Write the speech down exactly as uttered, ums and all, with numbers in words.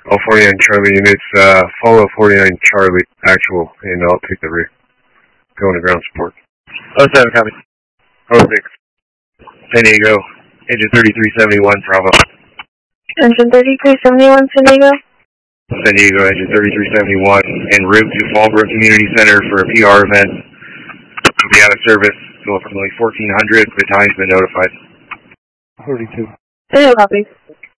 All forty-nine Charlie units, uh, follow forty-nine Charlie, actual, and I'll take the rear. Going to ground support. oh seven, copy. oh six. San Diego, engine thirty-three seventy-one, Bravo. Engine thirty-three seventy-one, San Diego. San Diego, engine thirty-three seventy-one, en route to Fallbrook Community Center for a P R event. We'll be out of service until approximately fourteen hundred. Battalion's been notified. thirty-two. San Diego, copy.